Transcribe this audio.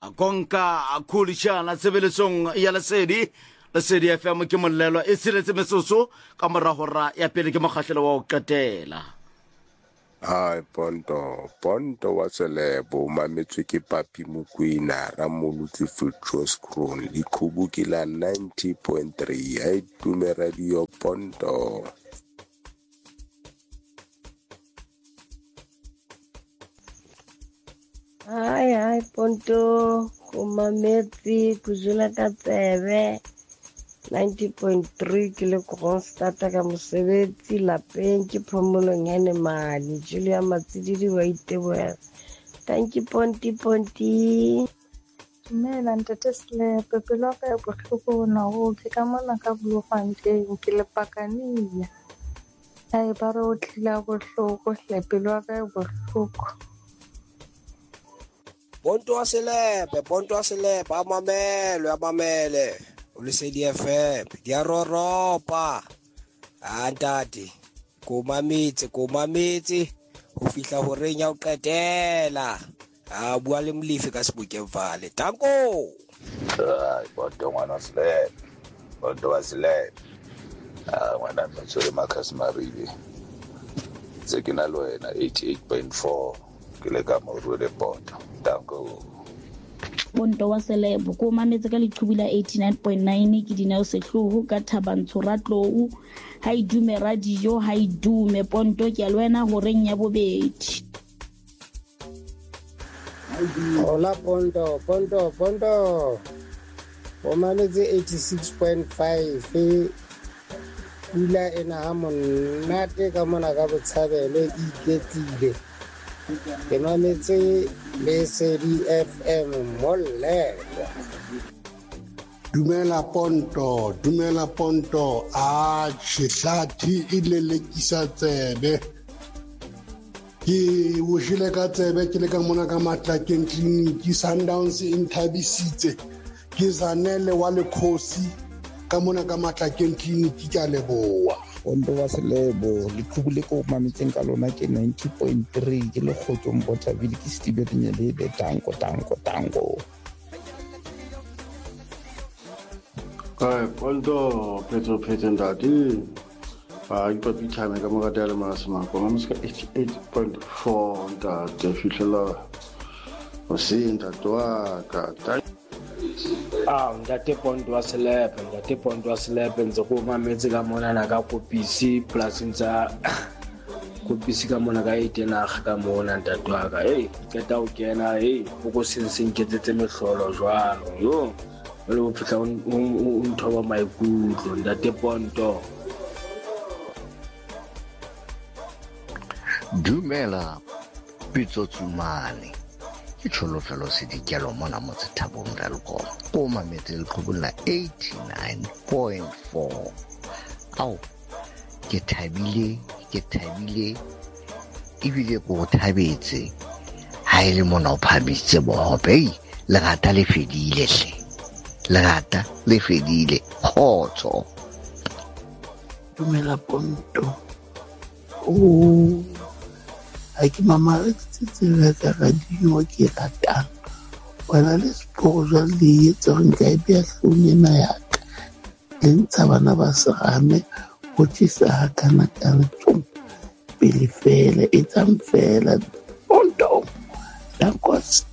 a konka a khulishana tsebeletsong ya Lesedi FM ke mollelo e siletse mesoso ka moragora ya pele ke mogahlela wa o qetela. Hai Ponto wa Selebo mametswe ke Papi Mokoena Ramolotsi Filtros Crown Likhubuki la 90.3 ai tume radio Ponto. Hai Ponto kumametsi kujula ka tsebe 90.3 ke le Kronstadta ka mosebetsi lapeng ke phomolong ya Nemane Julia Matsididi wa Iteboya. Thank you Ponti. Dumela ntate Slepe pelo ka ya bohloko na ho ke ka mona ka Bloemfontein ke le Pakania. Ai ba re o tlila bohloko le pelo ka ya bohloko. Ponto wa Selepe amamele Lesedi FM dia roropa ntate komametse ho fihla ho renya o qetela bua le Mlifi ka Sebokeng Vale tanko Ponto ngwana wa Selepe ngwana metsore Marcus Marile se ke na le wena 88.4 ke le ka mo le Ponto tanko Ponto wa Selebo ko mametse ka leqhubula 89.9 ke dinao sehloho ka Thabantsho Ratlou ha idume radio ha idume Ponto ke alwena ho reng ya bobedi. Hola Ponto o mametse 86.5 pula ena ha monate ka mona ka Botshabelo e iketlile ke mametse Lesedi FM molle. Dumela Ponto Chihlathi ile lekisa tsebe ke o shile ka tsebe ke le ka mona ka Matlakeng clinic Sundowns Inthabisitse ke Zanele wa Lekhosi ka mona ka Matlakeng clinic ka leboa. Ponto wa Selebo leqhubule ko mametseng ka lona ke 90.3 ke le Kgotsong Bothaville ke Steve Nyele le tanko. Hai Ponto Petro ndati ipapi time ka mo ka le masima ko mamska 88.4 ndati fihlela o sinta toa ka ndate Ponto wa Selepe ntse go mametse ka mona na ka Kopisi plus ntsa Kopisi ka mona ka itenaga ka mona ntatwa ka keta o kena go go senseng ketsetse mehlolo jwalo yo le o fitla o nthoba maikutlo ndate Ponto. Dumela pitso tsumane ke tsholofelo se dikelo mona mo Thabong ra lekolo ko mametse le tlhobolla 89.4 au ke thabile ebile go thabetse ha ile mona o phabitse bohope legata le fedile khotso. Dumela Ponto ha ke mama tsetse ka radio ke ratang wena le sport le etsa re nka e bea hlonye na ya ka le ntsha bana ba serame go tsisa kana tsong pele fela etsang fela Ponto dankos.